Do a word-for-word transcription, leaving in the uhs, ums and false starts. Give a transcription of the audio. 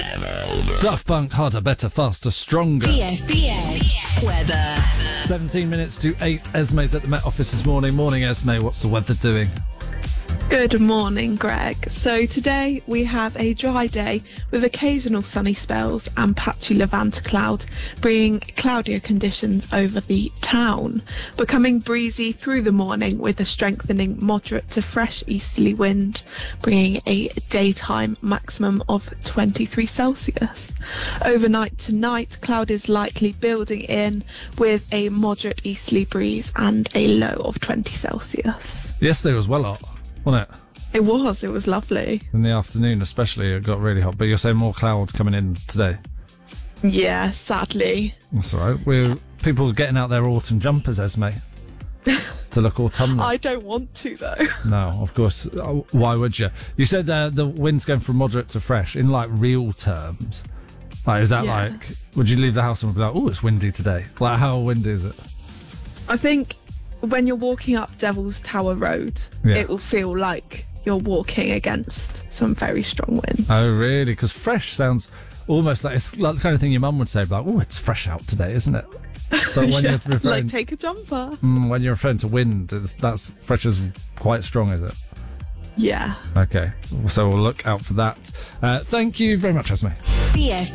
Daft Punk, harder, better, faster, stronger. B S B S weather. seventeen minutes to eight. Esme's at the Met Office this morning. Morning, Esme. What's the weather doing? Good morning, Greg. So today we have a dry day with occasional sunny spells and patchy Levant cloud, bringing cloudier conditions over the town. Becoming breezy through the morning with a strengthening moderate to fresh easterly wind, bringing a daytime maximum of twenty-three Celsius. Overnight tonight, cloud is likely building in with a moderate easterly breeze and a low of twenty Celsius. Yesterday was well hot, wasn't it? It was, it was lovely. In the afternoon especially, it got really hot. But you're saying more clouds coming in today? Yeah, sadly. That's all right. We're, people are getting out their autumn jumpers, Esme, to look autumnal. I don't want to, though. No, of course. Why would you? You said uh, the wind's going from moderate to fresh. In, like, real terms, like, is that Yeah. like, would you leave the house and be like, oh, it's windy today? Like, how windy is it? I think when you're walking up Devil's Tower Road, Yeah. it will feel like you're walking against some very strong winds. Oh, really? Because fresh sounds almost like it's like the kind of thing your mum would say, like, "Oh, it's fresh out today, isn't it?" But when Yeah, you're referring, like take a jumper. mm, when you're referring to wind, it's, that's fresh is quite strong, is it? Yeah. Okay, so we'll look out for that. Uh, thank you very much, Esme. B S